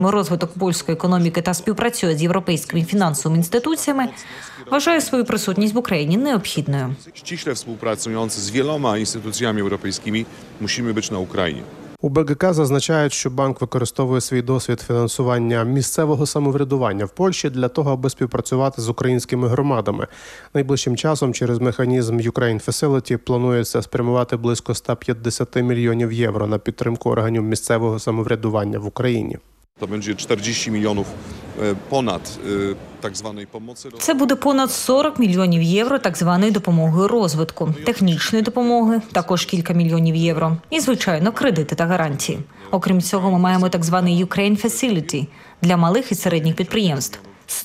розвиток польської економіки та співпрацює з європейськими фінансовими інституціями, вважає свою присутність в Україні необхідною. Ściśle współpracujący z wieloma instytucjami europejskimi musimy być na Ukrainie. У БГК зазначають, що банк використовує свій досвід фінансування місцевого самоврядування в Польщі для того, аби співпрацювати з українськими громадами. Найближчим часом через механізм Ukraine Facility планується спрямувати близько 150 мільйонів євро на підтримку органів місцевого самоврядування в Україні. To będzie 40 milionów ponad tak zwanej pomocy. Це буде понад 40 мільйонів євро так званої допомоги розвитку, технічної допомоги, також кілька мільйонів євро і, звичайно, кредити та гарантії. Окрім цього, ми маємо так званий Ukraine Facility для малих і середніх підприємств.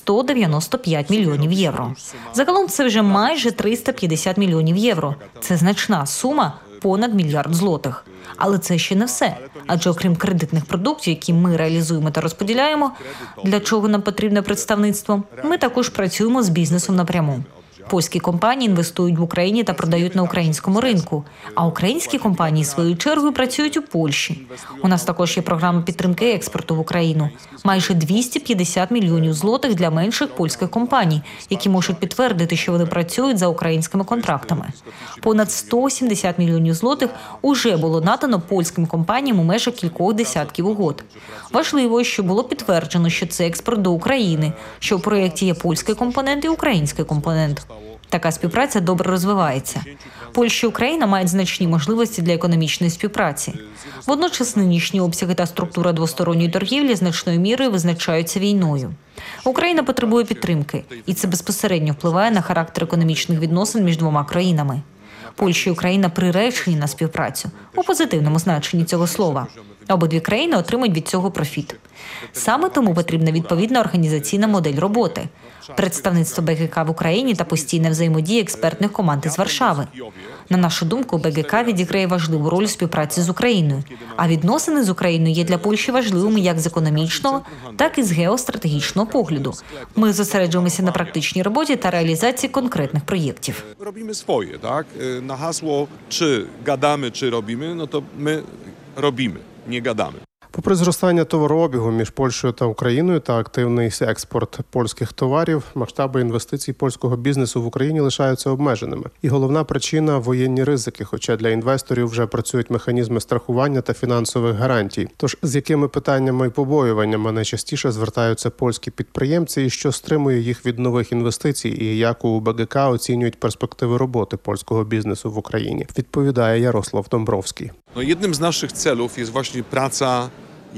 195 мільйонів євро. Загалом це вже майже 350 мільйонів євро. Це значна сума, понад мільярд злотих. Але це ще не все. Адже окрім кредитних продуктів, які ми реалізуємо та розподіляємо, для чого нам потрібне представництво, ми також працюємо з бізнесом напряму. Польські компанії інвестують в Україні та продають на українському ринку, а українські компанії, своєю чергою, працюють у Польщі. У нас також є програма підтримки експорту в Україну. Майже 250 мільйонів злотих для менших польських компаній, які можуть підтвердити, що вони працюють за українськими контрактами. Понад 170 мільйонів злотих уже було надано польським компаніям у межах кількох десятків угод. Важливо, що було підтверджено, що це експорт до України, що в проєкті є польський компонент і український компонент. Така співпраця добре розвивається. Польща і Україна мають значні можливості для економічної співпраці. Водночас нинішні обсяги та структура двосторонньої торгівлі значною мірою визначаються війною. Україна потребує підтримки, і це безпосередньо впливає на характер економічних відносин між двома країнами. Польща і Україна приречені на співпрацю, у позитивному значенні цього слова. Обидві країни отримують від цього профіт. Саме тому потрібна відповідна організаційна модель роботи, представництво БГК в Україні та постійна взаємодія експертних команд із Варшави. На нашу думку, БГК відіграє важливу роль у співпраці з Україною, а відносини з Україною є для Польщі важливими як з економічного, так і з геостратегічного погляду. Ми зосереджуємося на практичній роботі та реалізації конкретних проєктів. Robimy swoje, tak? Na hasło czy gadamy, czy robimy, no to my robimy, nie gadamy. Попри зростання товарообігу між Польщею та Україною та активний експорт польських товарів, масштаби інвестицій польського бізнесу в Україні лишаються обмеженими. І головна причина – воєнні ризики, хоча для інвесторів вже працюють механізми страхування та фінансових гарантій. Тож з якими питаннями і побоюваннями найчастіше звертаються польські підприємці і що стримує їх від нових інвестицій і як у БГК оцінюють перспективи роботи польського бізнесу в Україні, відповідає Ярослав Домбровський. Jednym z naszych celów jest właśnie praca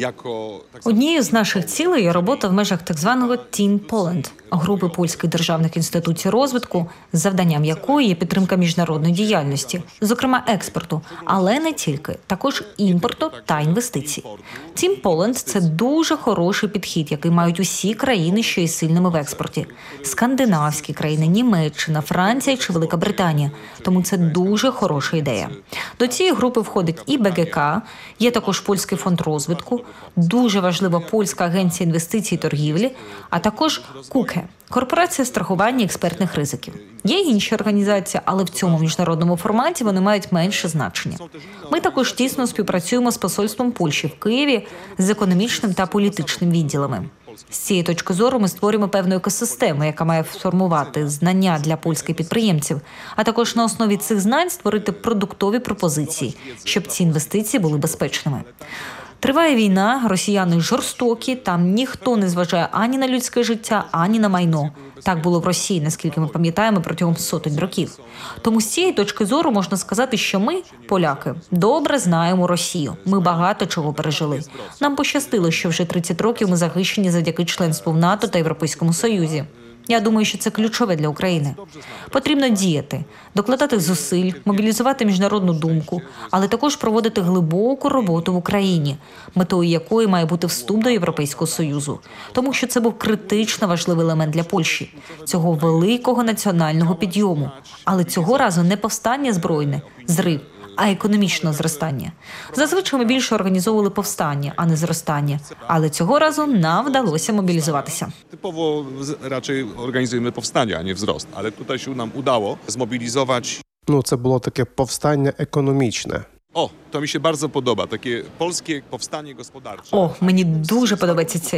Однією з наших цілей є робота в межах так званого Team Poland – групи польських державних інституцій розвитку, з завданням якої є підтримка міжнародної діяльності, зокрема експорту, але не тільки, також імпорту та інвестицій. Team Poland – це дуже хороший підхід, який мають усі країни, що є сильними в експорті. Скандинавські країни, Німеччина, Франція чи Велика Британія. Тому це дуже хороша ідея. До цієї групи входить і БГК, є також Польський фонд розвитку, дуже важлива Польська агенція інвестицій і торгівлі, а також КУКЕ – корпорація страхування експертних ризиків. Є інші організації, але в цьому міжнародному форматі вони мають менше значення. Ми також тісно співпрацюємо з посольством Польщі в Києві, з економічним та політичним відділами. З цієї точки зору ми створюємо певну екосистему, яка має сформувати знання для польських підприємців, а також на основі цих знань створити продуктові пропозиції, щоб ці інвестиції були безпечними. Триває війна, росіяни жорстокі, там ніхто не зважає ані на людське життя, ані на майно. Так було в Росії, наскільки ми пам'ятаємо, протягом сотень років. Тому з цієї точки зору можна сказати, що ми, поляки, добре знаємо Росію. Ми багато чого пережили. Нам пощастило, що вже 30 років ми захищені завдяки членству в НАТО та Європейському Союзі. Я думаю, що це ключове для України. Потрібно діяти, докладати зусиль, мобілізувати міжнародну думку, але також проводити глибоку роботу в Україні, метою якої має бути вступ до Європейського Союзу. Тому що це був критично важливий елемент для Польщі, цього великого національного підйому. Але цього разу не повстання збройне, зрив, а економічне зростання. Зазвичай ми більше організовували повстання, а не зростання. Але цього разу нам вдалося мобілізуватися. Typowo raczej organizujemy powstania, a nie wzrost, ale tutaj się nam udało zmobilizować. Це було таке повстання економічне. O, to mi się bardzo podoba, takie polskie powstanie gospodarcze. О, мені дуже подобається ця